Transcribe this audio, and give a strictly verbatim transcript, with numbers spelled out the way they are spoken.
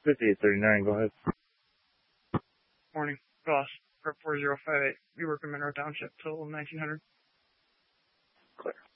fifty-eight thirty-nine, go ahead. Morning. Boss, Prep four zero five eight. We work in Monroe Township till nineteen hundred. Clear.